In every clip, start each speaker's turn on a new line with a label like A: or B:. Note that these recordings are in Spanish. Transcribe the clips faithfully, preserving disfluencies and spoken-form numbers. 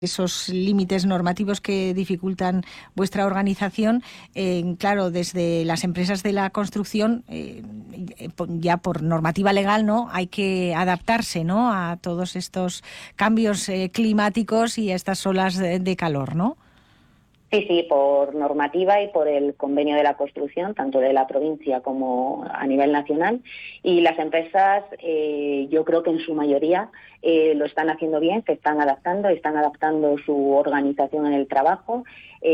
A: esos límites normativos que dificultan vuestra organización, eh, claro, desde las empresas de la construcción, eh, ya por normativa legal, ¿no?, hay que adaptarse, ¿no?, a todos estos cambios eh, climáticos y a estas olas de, de calor, ¿no?
B: Sí, sí, por normativa y por el convenio de la construcción, tanto de la provincia como a nivel nacional. Y las empresas, eh, yo creo que en su mayoría eh, lo están haciendo bien, se están adaptando, están adaptando su organización en el trabajo.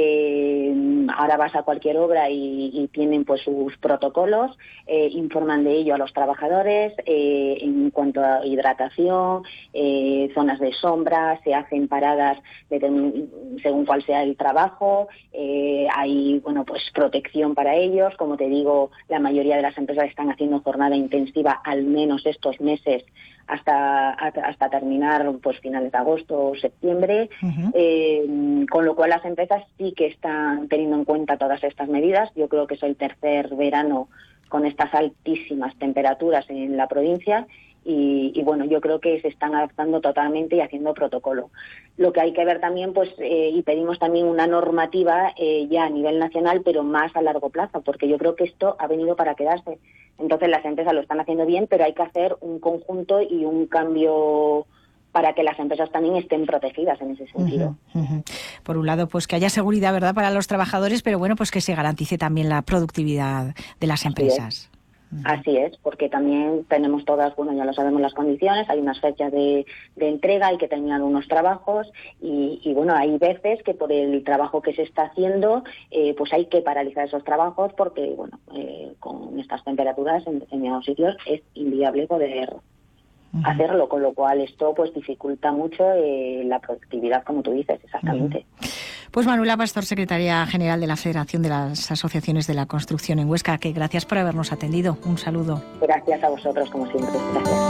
B: Eh, ahora vas a cualquier obra y, y tienen pues sus protocolos, eh, informan de ello a los trabajadores eh, en cuanto a hidratación, eh, zonas de sombra, se hacen paradas de, según cuál sea el trabajo, eh, hay bueno pues protección para ellos. Como te digo, la mayoría de las empresas están haciendo jornada intensiva al menos estos meses hasta hasta terminar pues finales de agosto o septiembre, uh-huh. eh, con lo cual las empresas sí que están teniendo en cuenta todas estas medidas. Yo creo que es el tercer verano con estas altísimas temperaturas en la provincia y, y bueno, yo creo que se están adaptando totalmente y haciendo protocolo. Lo que hay que ver también, pues, eh, y pedimos también una normativa eh, ya a nivel nacional, pero más a largo plazo, porque yo creo que esto ha venido para quedarse. Entonces las empresas lo están haciendo bien, pero hay que hacer un conjunto y un cambio para que las empresas también estén protegidas en ese sentido.
A: Uh-huh, uh-huh. Por un lado, pues que haya seguridad, ¿verdad?, para los trabajadores, pero bueno, pues que se garantice también la productividad de las empresas.
B: Uh-huh. Así es, porque también tenemos todas, bueno, ya lo sabemos las condiciones, hay unas fechas de, de entrega, hay que terminar unos trabajos y, y bueno, hay veces que por el trabajo que se está haciendo, eh, pues hay que paralizar esos trabajos porque, bueno, eh, con estas temperaturas en determinados sitios es inviable poder uh-huh. hacerlo, con lo cual esto pues dificulta mucho eh, la productividad, como tú dices, exactamente.
A: Uh-huh. Pues Manuela Pastor, secretaria general de la Federación de las Asociaciones de la Construcción en Huesca, que gracias por habernos atendido. Un saludo.
B: Gracias a vosotros, como siempre. Gracias.